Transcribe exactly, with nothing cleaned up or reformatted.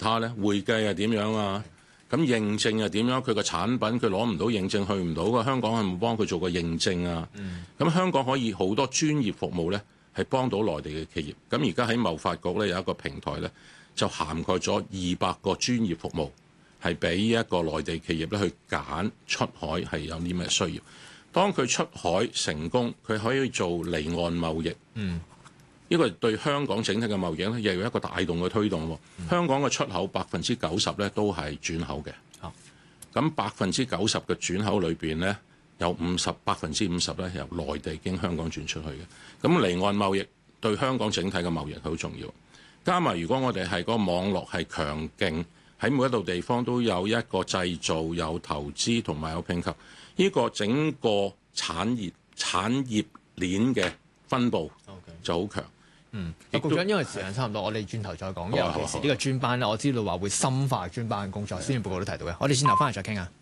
他咧？會計係點樣啊？咁認證係點樣？佢個產品佢攞唔到認證，去唔到嘅，香港係咪幫佢做個認證啊？咁、嗯、香港可以好多專業服務咧，係幫到內地嘅企業。咁而家喺貿發局咧有一個平台咧，就涵蓋咗二百個專業服務，係俾一個內地企業咧去揀出海係有啲咩需要。當佢出海成功，佢可以做離岸貿易。嗯，呢個對香港整體嘅貿易咧，又有一個大動嘅推動。嗯、香港嘅出口百分之九十咧都係轉口嘅。好，咁百分之九十嘅轉口裏邊咧，有五十百分之五十咧由內地經香港轉出去嘅。咁離岸貿易對香港整體嘅貿易好重要。加埋如果我哋係個網絡係強勁，喺每一度地方都有一個製造、有投資同埋有拼購。呢個整個產業產業鏈嘅分佈就好強。 嗯，局長，因為時間差唔多，我哋轉頭再講。因為尤其是呢個專班咧，我知道話會深化專班嘅工作，施政報告都提到嘅。我哋轉頭翻嚟再傾下。